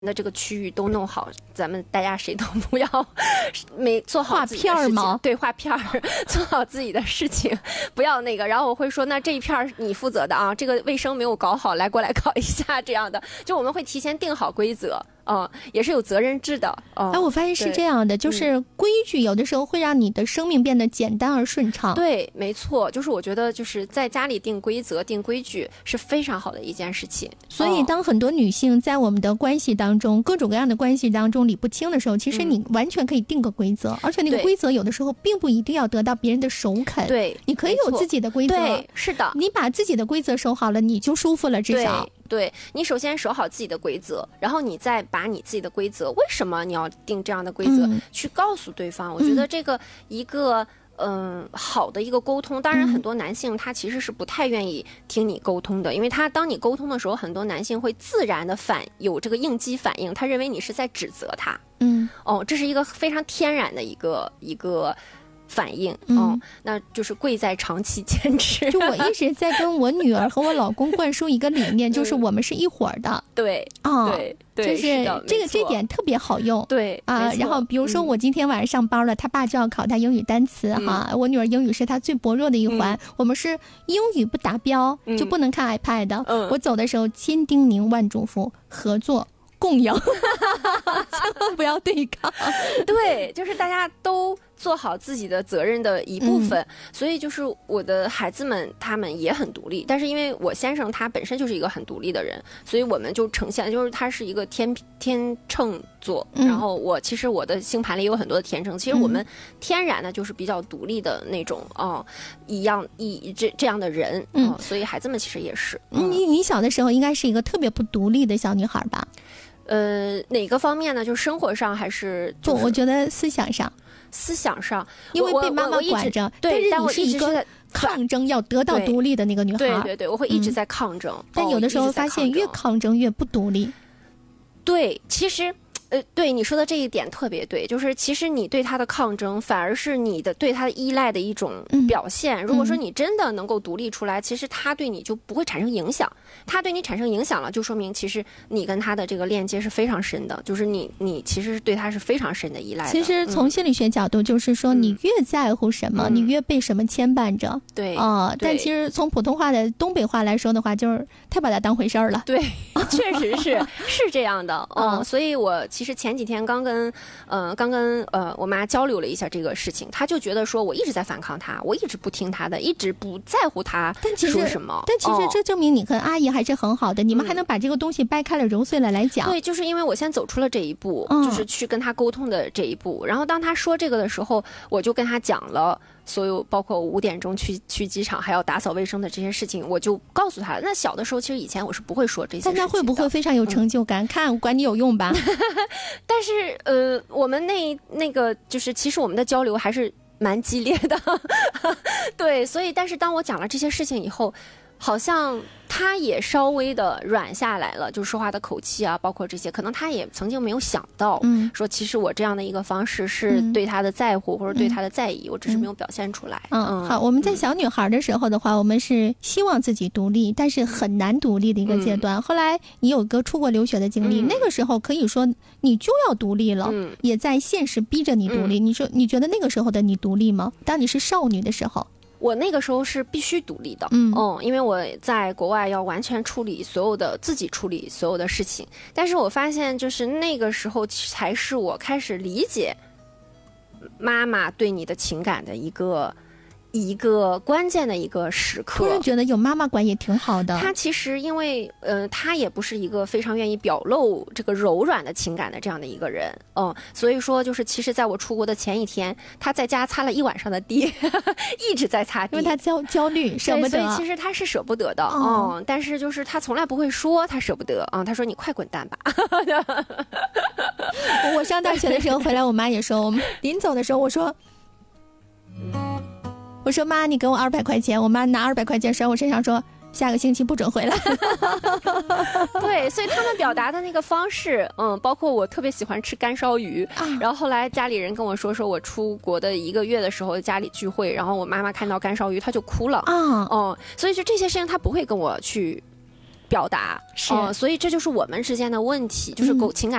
的这个区域都弄好，咱们大家谁都不要做好画片儿吗？ 对，画片儿，做好自己的事情，不要那个。然后我会说，那这一片你负责的啊，这个卫生没有搞好，来过来搞一下这样的。就我们会提前定好规则。也是有责任制的。 我发现是这样的，就是规矩有的时候会让你的生命变得简单而顺畅。 对，没错，就是我觉得就是在家里定规则、定规矩是非常好的一件事情。 所以当很多女性在我们的关系当中，各种各样的关系当中理不清的时候，其实你完全可以定个规则，而且那个规则有的时候并不一定要得到别人的首肯。 对， 你可以有自己的规则。 对，是的， 你把自己的规则守好了，你就舒服了，至少。 对，你首先守好自己的规则，然后你再把你自己的规则，为什么你要定这样的规则，去告诉对方。我觉得这个一个好的一个沟通，当然很多男性他其实是不太愿意听你沟通的，因为他当你沟通的时候，很多男性会自然的有这个应激反应，他认为你是在指责他。这是一个非常天然的一个反应。那就是贵在长期坚持。 就我一直在跟我女儿和我老公灌输一个理念，就是我们是一伙儿的。 对， 就是这点特别好用。 对然后比如说我今天晚上上班了，他爸就要考他英语单词我女儿英语是他最薄弱的一环，我们是英语不达标就不能看 iPad。我走的时候千叮咛万嘱咐，合作共赢，千万不要对抗。 对，就是大家都做好自己的责任的一部分。所以就是我的孩子们他们也很独立，但是因为我先生他本身就是一个很独立的人，所以我们就呈现就是他是一个天秤座，然后其实我的星盘里有很多的天秤，其实我们天然的就是比较独立的那种这样的人。所以孩子们其实也是。 你小的时候应该是一个特别不独立的小女孩吧？ 哪个方面呢？就是生活上还是我觉得思想上，因为被妈妈管着。 对， 但是你是一个抗争要得到独立的那个女孩。 对，我会一直在抗争。 但有的时候发现越抗争越不独立。 对，其实对你说的这一点特别对，就是其实你对他的抗争反而是你的对他的依赖的一种表现。如果说你真的能够独立出来，其实他对你就不会产生影响。他对你产生影响了，就说明其实你跟他的这个链接是非常深的，就是你其实是对他是非常深的依赖的。 其实从心理学角度就是说，你越在乎什么，你越被什么牵绊着。 对但其实从普通话的东北话来说的话，就是太把它当回事儿了。 对，确实是这样的。所以我其实前几天刚跟我妈交流了一下这个事情，她就觉得说我一直在反抗她，我一直不听她的，一直不在乎她说什么。 但其实这证明你和阿姨还是很好的，你们还能把这个东西掰开了揉碎了来讲。 对，就是因为我先走出了这一步，就是去跟她沟通的这一步。然后当她说这个的时候，我就跟她讲了所有包括5点钟去机场还要打扫卫生的这些事情，我就告诉她。那小的时候其实以前我是不会说这些事情的。 但她会不会非常有成就感？看管你有用吧。 但是我们那个就是其实我们的交流还是蛮激烈的。对，所以但是当我讲了这些事情以后，好像他也稍微的软下来了，就说话的口气啊，包括这些，可能他也曾经没有想到，说其实我这样的一个方式是对他的在乎或者对他的在意，我只是没有表现出来。 好，我们在小女孩的时候的话，我们是希望自己独立，但是很难独立的一个阶段。后来你有个出国留学的经历，那个时候可以说你就要独立了，也在现实逼着你独立。你说你觉得那个时候的你独立吗？当你是少女的时候？ 我那个时候是必须独立的，因为我在国外要完全自己处理所有的事情。但是我发现，就是那个时候才是我开始理解妈妈对你的情感的一个关键的一个时刻。 突然觉得有妈妈管也挺好的。 她其实因为她也不是一个非常愿意表露这个柔软的情感的这样的一个人，所以说就是其实在我出国的前一天，她在家擦了一晚上的地，一直在擦地， 因为她焦虑舍不得。 所以其实她是舍不得的，但是就是她从来不会说她舍不得她说你快滚蛋吧。 我上大学的时候回来，我妈也说，我们临走的时候我说妈，你给我200块钱。我妈拿200块钱甩我身上说，下个星期不准回来。 对，所以他们表达的那个方式，包括我特别喜欢吃干烧鱼，然后后来家里人跟我说我出国的1个月的时候家里聚会，然后我妈妈看到干烧鱼她就哭了所以就这些事情她不会跟我去表达， 是， 所以这就是我们之间的问题，就是情感